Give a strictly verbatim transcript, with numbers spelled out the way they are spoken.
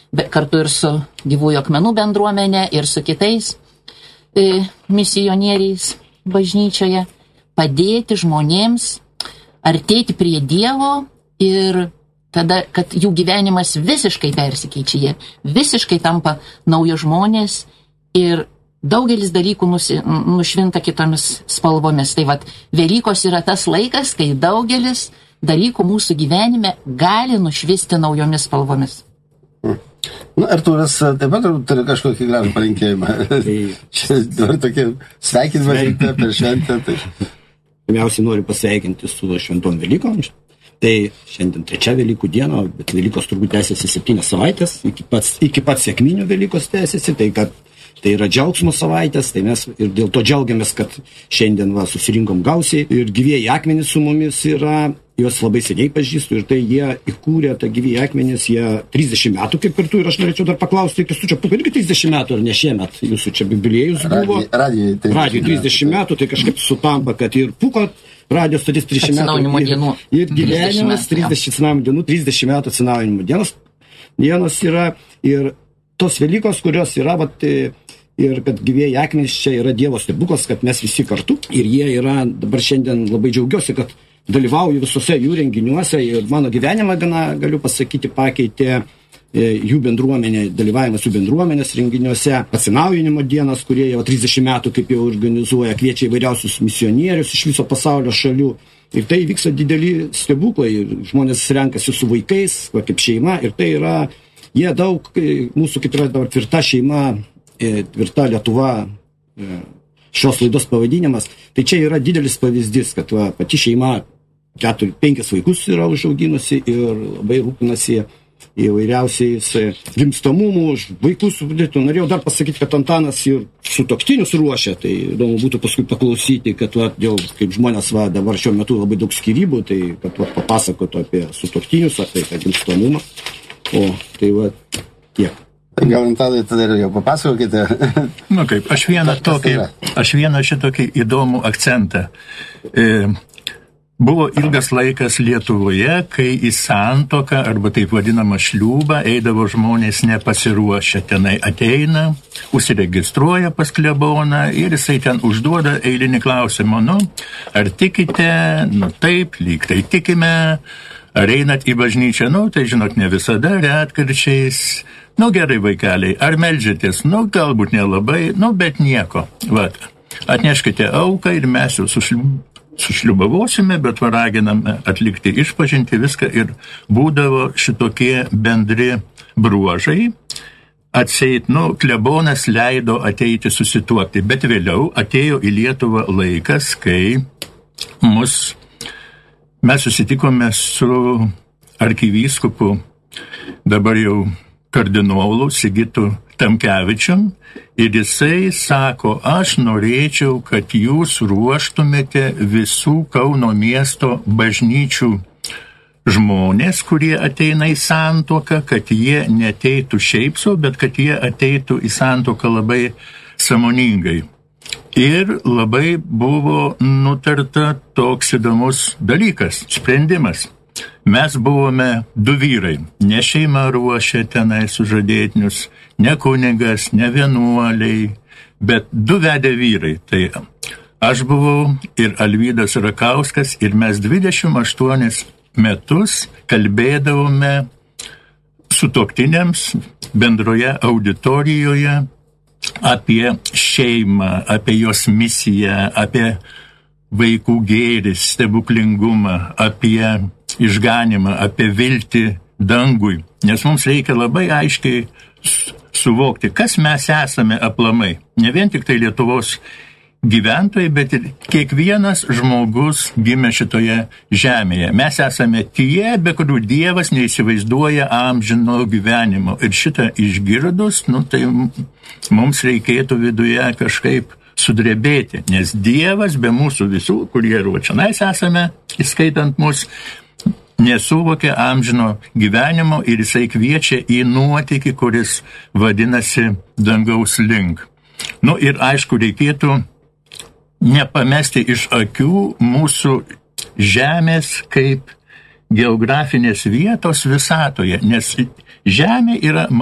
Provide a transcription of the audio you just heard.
bet kartu ir su Gyvųjų akmenų bendruomenė ir su kitais e, misionieriais bažnyčioje, padėti žmonėms artėti prie Dievo ir tada, kad jų gyvenimas visiškai persikeičia, jie visiškai tampa naujo žmonės ir daugelis dalykų nusi, nušvinta kitomis spalvomis. Tai vat, Velykos yra tas laikas, kai daugelis dalykų mūsų gyvenime gali nušvisti naujomis spalvomis. Hmm. Nu, Artūras taip pat turi kažkokį gražų palinkėjimą. Čia dabar tokie sveikinimai per šventę. Tai... Pirmiausiai noriu pasveikinti su šventom Velykom. Tai šiandien trečia Velykų diena, bet Velykos turbūt tęsiasi septynias savaitės, iki pats, iki pats Sekminių Velykos tęsiasi, tai kad tai yra džiaugsmo savaitės, tai mes ir dėl to džiaugiamės, kad šiandien va, susirinkom gausiai ir gyvieji akmenys su mumis yra, juos labai seniai pažįstu ir tai jie įkūrė, tą gyvieji akmenys, jie trisdešimt metų kaip kartu ir aš norėčiau dar paklausti, Kęstučio Pūko irgi trisdešimt metų ar ne šiemet, jūsų čia jubiliejus buvo, radijai trisdešimt metų, tai kažkaip sutampa, kad ir Pūko radijos stotis trisdešimt metų ir, ir gyvenimas trisdešimt dienų, trisdešimt metų atsinaujinimo dienos, dienos yra ir tos Velykos, kurios yra, vat, ir kad gyvieji akmenys čia yra Dievo stebuklas, kad mes visi kartu ir jie yra, dabar šiandien labai džiaugiuosi, kad dalyvauju visose jų renginiuose ir mano gyvenimą gana, galiu pasakyti, pakeitė jų bendruomenė, dalyvavimas jų bendruomenės renginiuose, atsinaujinimo dienas, kurie jau trisdešimt metų kaip jau organizuoja, kviečia įvairiausius misionierius iš viso pasaulio šalių. Ir tai vyksta dideli stebuklai, žmonės renkasi su vaikais, kaip šeima, ir tai yra, jie daug, mūsų kaip yra dabar tvirta šeima, tvirta Lietuva, šios laidos pavadinimas, tai čia yra didelis pavyzdys, kad va, pati šeima keturi, penkis vaikus yra užauginusi ir labai rūpinasi įvairiausiais gimstamumų, vaikus sudėtų. Norėjau dar pasakyti, kad Antanas ir sutuoktinius ruošia, tai įdomu būtų paskui paklausyti, kad va, jau kaip žmonės va, dabar šiuo metu labai daug skyrybų, tai kad va, papasakotų apie sutuoktinius, apie tą gimstamumą. O tai va tiek. Gal Antanai tada jau papasakokite. Nu kaip, aš vieną tokį, aš vieną šitokį įdomų akcentą. E, buvo ilgas laikas Lietuvoje, kai į santuoką, arba taip vadinamą šliūbą, eidavo žmonės nepasiruošę. Tenai ateina, užsiregistruoja pas kleboną ir jisai ten užduoda eilinį klausimą. Nu, ar tikite? Nu taip, lyg tai tikime. Ar einat į bažnyčią? Nu, tai žinot, ne visada, retkarčiais. Nu, gerai, vaikeliai, ar meldžiatės? Nu, galbūt nelabai, nu, bet nieko. Vat, atneškite auką ir mes jau sušliu, sušliubavosime, bet raginame atlikti išpažinti viską ir būdavo šitokie bendri bruožai. Atseit, nu, klebonas leido ateiti susituokti, bet vėliau atėjo į Lietuvą laikas, kai mus, mes susitikome su arkivyskupu, dabar jau kardinolu Sigitu Tamkevičium ir jisai sako, aš norėčiau, kad jūs ruoštumėte visų Kauno miesto bažnyčių žmonės, kurie ateina į santuoką, kad jie neteitų šiaip sau, bet kad jie ateitų į santuoką labai sąmoningai. Ir labai buvo nutarta toks įdomus dalykas, sprendimas. Mes buvome du vyrai, ne šeima ruošė tenai sužadėtinius, ne kunigas, ne vienuoliai, bet du vedę vyrai. Tai aš buvau ir Alvydas Rakauskas ir mes dvidešimt aštuonis metus kalbėdavome sutuoktiniams bendroje auditorijoje apie šeimą, apie jos misiją, apie vaikų gėrį, stebuklingumą, apie išganimą, apie viltį dangui. Nes mums reikia labai aiškiai suvokti, kas mes esame aplamai. Ne vien tik tai Lietuvos gyventojai, bet ir kiekvienas žmogus gimė šitoje žemėje. Mes esame tie, be kurių Dievas neįsivaizduoja amžino gyvenimo. Ir šitą išgirdus, nu, tai mums reikėtų viduje kažkaip sudrebėti, nes Dievas be mūsų visų, kurie ruočianais esame, įskaitant mus, nesuvokia amžino gyvenimo ir jisai kviečia į nuotykį, kuris vadinasi dangaus link. Nu ir aišku, reikėtų nepamesti iš akių mūsų žemės kaip geografinės vietos visatoje, nes žemė yra